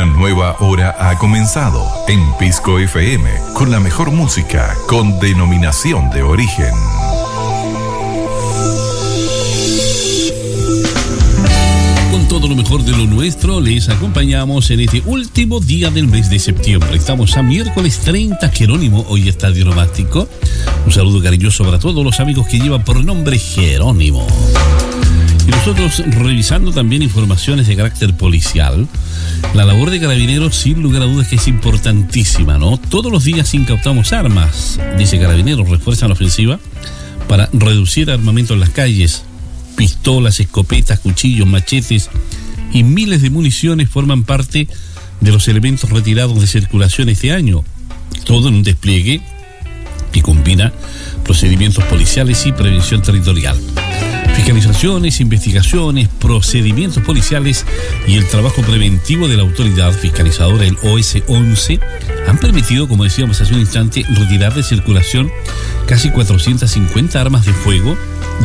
Una nueva hora ha comenzado en Pisco FM, con la mejor música, con denominación de origen. Con todo lo mejor de lo nuestro, les acompañamos en este último día del mes de septiembre. Estamos a miércoles 30, Jerónimo, hoy está dionomástico. Un saludo cariñoso para todos los amigos que llevan por nombre Jerónimo. Y nosotros revisando también informaciones de carácter policial. La labor de Carabineros, sin lugar a dudas, que es importantísima, ¿no? Todos los días incautamos armas, dice Carabineros, refuerzan la ofensiva para reducir armamento en las calles. Pistolas, escopetas, cuchillos, machetes y miles de municiones forman parte de los elementos retirados de circulación este año. Todo en un despliegue que combina procedimientos policiales y prevención territorial. Fiscalizaciones, investigaciones, procedimientos policiales y el trabajo preventivo de la autoridad fiscalizadora, el OS-11, han permitido, como decíamos hace un instante, retirar de circulación casi 450 armas de fuego,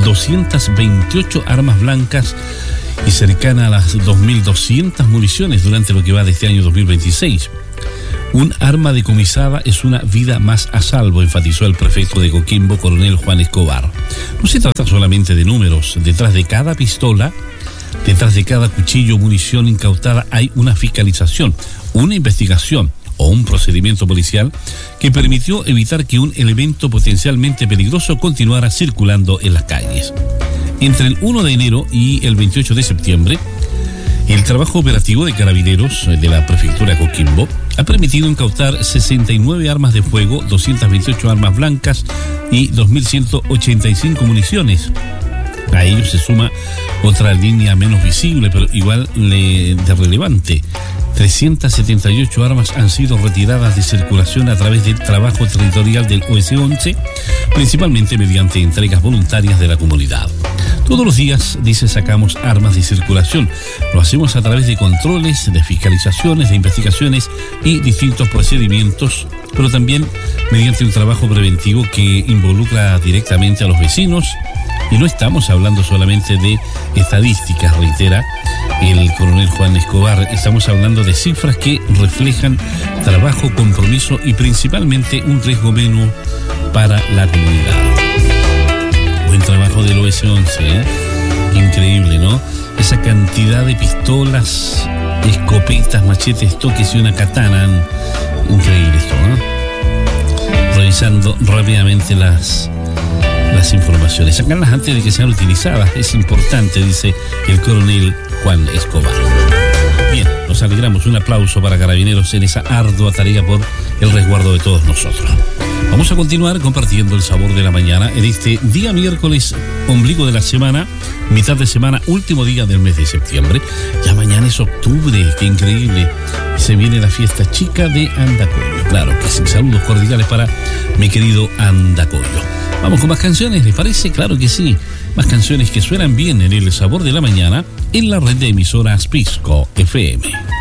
228 armas blancas y cercana a las 2.200 municiones durante lo que va de este año 2026. Un arma decomisada es una vida más a salvo, enfatizó el prefecto de Coquimbo, coronel Juan Escobar. No se trata solamente de números. Detrás de cada pistola, detrás de cada cuchillo o munición incautada hay una fiscalización, una investigación o un procedimiento policial que permitió evitar que un elemento potencialmente peligroso continuara circulando en las calles. Entre el 1 de enero y el 28 de septiembre, el trabajo operativo de Carabineros de la prefectura de Coquimbo ha permitido incautar 69 armas de fuego, 228 armas blancas y 2.185 municiones. A ello se suma otra línea menos visible, pero igual de relevante. 378 armas han sido retiradas de circulación a través del trabajo territorial del OS-11, principalmente mediante entregas voluntarias de la comunidad. Todos los días, dice, sacamos armas de circulación. Lo hacemos a través de controles, de fiscalizaciones, de investigaciones y distintos procedimientos, pero también mediante un trabajo preventivo que involucra directamente a los vecinos. Y no estamos hablando solamente de estadísticas, reitera el coronel Juan Escobar. Estamos hablando de cifras que reflejan trabajo, compromiso y principalmente un riesgo menos para la comunidad. Buen trabajo del OS-11, ¿eh? Increíble, ¿no? Esa cantidad de pistolas, escopetas, machetes, toques y una katana. Increíble esto, ¿no? Revisando rápidamente las informaciones. Sacarlas antes de que sean utilizadas es importante, dice el coronel Juan Escobar. Bien, nos alegramos. Un aplauso para Carabineros en esa ardua tarea por el resguardo de todos nosotros. Vamos a continuar compartiendo el sabor de la mañana en este día miércoles, ombligo de la semana, mitad de semana, último día del mes de septiembre. Ya mañana es octubre, qué increíble. Se viene la fiesta chica de Andacollo. Claro que sí. Saludos cordiales para mi querido Andacollo. Vamos con más canciones, ¿les parece? Claro que sí. Más canciones que suenan bien en el sabor de la mañana en la red de emisoras Pisco FM.